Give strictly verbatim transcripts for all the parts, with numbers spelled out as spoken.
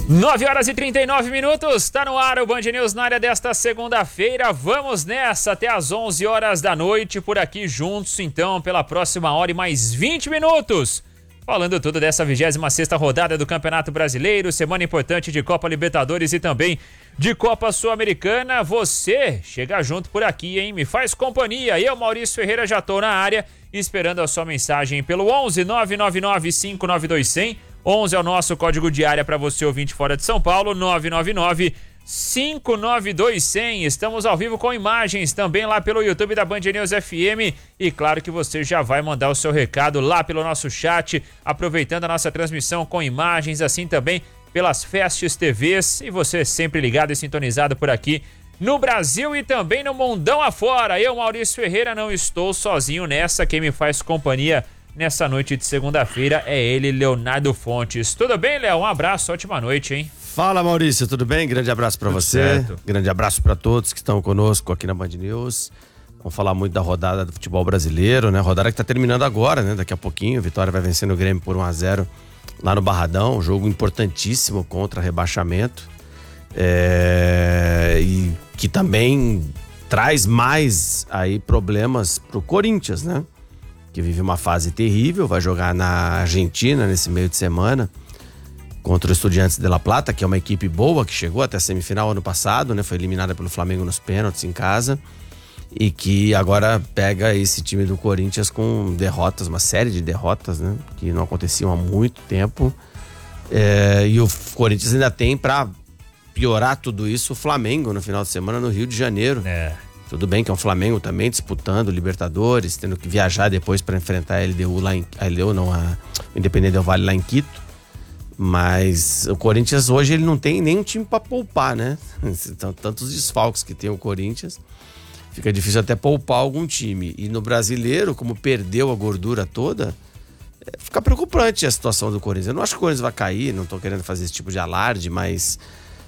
nove horas e trinta e nove minutos, tá no ar o Band News na área desta segunda-feira. Vamos nessa até às onze horas da noite, por aqui juntos, então, pela próxima hora e mais vinte minutos. Falando tudo dessa vigésima sexta rodada do Campeonato Brasileiro, semana importante de Copa Libertadores e também de Copa Sul-Americana. Você chega junto por aqui, hein? Me faz companhia. Eu, Maurício Ferreira, já tô na área, esperando a sua mensagem pelo onze nove nove nove cinco nove dois zero zero. onze é o nosso código de área para você ouvinte fora de São Paulo, nove nove nove cinco nove dois zero zero. Estamos ao vivo com imagens também lá pelo YouTube da Band News F M e claro que você já vai mandar o seu recado lá pelo nosso chat, aproveitando a nossa transmissão com imagens, assim também pelas Festes T Vs e você sempre ligado e sintonizado por aqui no Brasil e também no mundão afora. Eu, Maurício Ferreira, não estou sozinho nessa, quem me faz companhia nessa noite de segunda-feira é ele, Leonardo Fontes. Tudo bem, Léo? Um abraço, ótima noite, hein? Fala, Maurício, tudo bem? Grande abraço pra você. Certo. Grande abraço pra todos que estão conosco aqui na Band News. Vamos falar muito da rodada do futebol brasileiro, né? Rodada que tá terminando agora, né? Daqui a pouquinho, Vitória vai vencendo o Grêmio por um a zero lá no Barradão. Um jogo importantíssimo contra rebaixamento. É... E que também traz mais aí problemas pro Corinthians, né? Que vive uma fase terrível, vai jogar na Argentina nesse meio de semana contra o Estudiantes de La Plata, que é uma equipe boa, que chegou até a semifinal ano passado, né? Foi eliminada pelo Flamengo nos pênaltis em casa e que agora pega esse time do Corinthians com derrotas, uma série de derrotas, né? Que não aconteciam há muito tempo. É, e o Corinthians ainda tem, para piorar tudo isso, o Flamengo no final de semana no Rio de Janeiro. É. Tudo bem que é um Flamengo também disputando Libertadores, tendo que viajar depois para enfrentar a L D U lá em... A L D U não, a, o Independente Del Valle lá em Quito. Mas o Corinthians hoje ele não tem nenhum time para poupar, né? Então, tantos desfalques que tem o Corinthians, fica difícil até poupar algum time. E no Brasileiro, como perdeu a gordura toda, fica preocupante a situação do Corinthians. Eu não acho que o Corinthians vai cair, não tô querendo fazer esse tipo de alarde, mas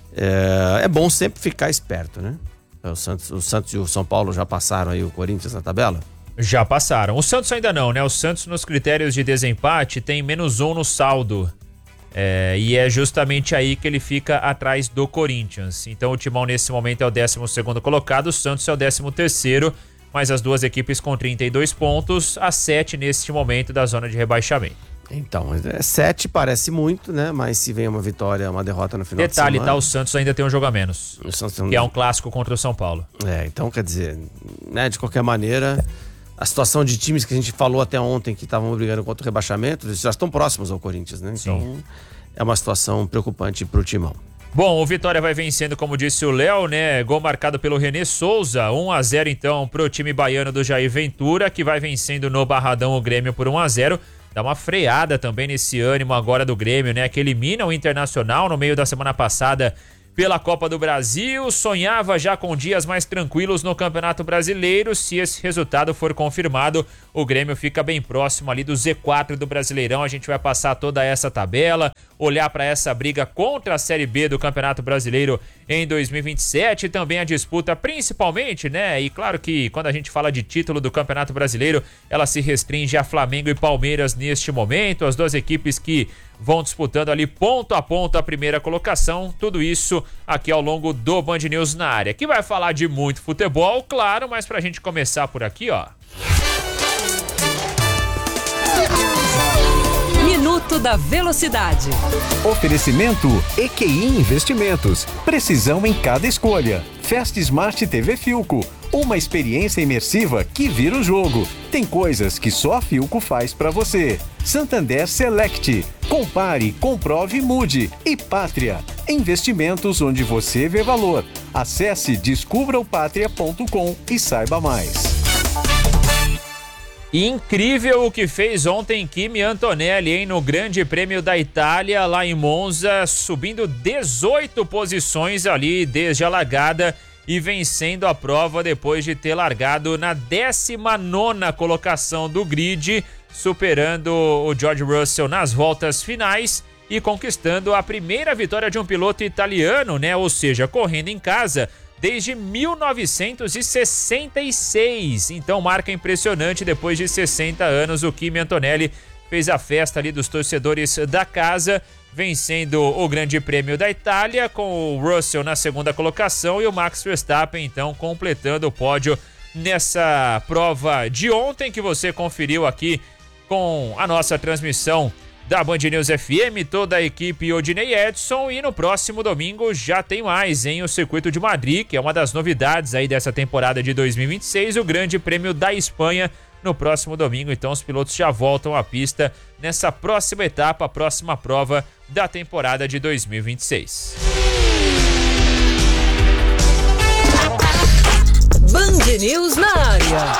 é, é bom sempre ficar esperto, né? O Santos, o Santos e o São Paulo já passaram aí o Corinthians na tabela? Já passaram. O Santos ainda não, né? O Santos nos critérios de desempate tem menos um no saldo. É, e é justamente aí que ele fica atrás do Corinthians. Então o Timão nesse momento é o décimo segundo colocado, o Santos é o décimo terceiro, mas as duas equipes com trinta e dois pontos, a sete neste momento da zona de rebaixamento. Então, sete parece muito, né? Mas se vem uma vitória, uma derrota no final Detalhe, de semana... tá? O Santos ainda tem um jogo a menos. O Santos tem um... Que é um clássico contra o São Paulo. É, então quer dizer, né? De qualquer maneira, a situação de times que a gente falou até ontem que estavam brigando contra o rebaixamento, eles já estão próximos ao Corinthians, né? Então, sim, é uma situação preocupante pro Timão. Bom, o Vitória vai vencendo, como disse o Léo, né? Gol marcado pelo René Souza, um a zero então pro time baiano do Jair Ventura, que vai vencendo no Barradão o Grêmio por um a zero. Dá uma freada também nesse ânimo agora do Grêmio, né? Que elimina o Internacional no meio da semana passada pela Copa do Brasil. Sonhava já com dias mais tranquilos no Campeonato Brasileiro. Se esse resultado for confirmado, o Grêmio fica bem próximo ali do Z quatro do Brasileirão. A gente vai passar toda essa tabela, olhar para essa briga contra a Série B do Campeonato Brasileiro em dois mil e vinte e sete, também a disputa principalmente, né? E claro que quando a gente fala de título do Campeonato Brasileiro, ela se restringe a Flamengo e Palmeiras neste momento, as duas equipes que vão disputando ali ponto a ponto a primeira colocação, tudo isso aqui ao longo do Band News na área, que vai falar de muito futebol, claro, mas pra gente começar por aqui, ó. Minuto da Velocidade. Oferecimento E Q I Investimentos. Precisão em cada escolha. Fast Smart T V Filco. Uma experiência imersiva que vira o jogo. Tem coisas que só a Filco faz pra você. Santander Select. Compare, comprove e mude. E Pátria. Investimentos onde você vê valor. Acesse descubra o pátria ponto com e saiba mais. Incrível o que fez ontem Kimi Antonelli, hein, no Grande Prêmio da Itália, lá em Monza, subindo dezoito posições ali desde a largada e vencendo a prova depois de ter largado na décima nona colocação do grid, superando o George Russell nas voltas finais e conquistando a primeira vitória de um piloto italiano, né, ou seja, correndo em casa, desde mil novecentos e sessenta e seis. Então, marca impressionante, depois de sessenta anos, o Kimi Antonelli fez a festa ali dos torcedores da casa vencendo o Grande Prêmio da Itália, com o Russell na segunda colocação e o Max Verstappen, então, completando o pódio nessa prova de ontem, que você conferiu aqui com a nossa transmissão da Band News F M, toda a equipe Odinei Edson. E no próximo domingo já tem mais, hein? O Circuito de Madrid, que é uma das novidades aí dessa temporada de dois mil e vinte e seis, o Grande Prêmio da Espanha no próximo domingo. Então os pilotos já voltam à pista nessa próxima etapa, a próxima prova da temporada de dois mil e vinte e seis. Band News na área.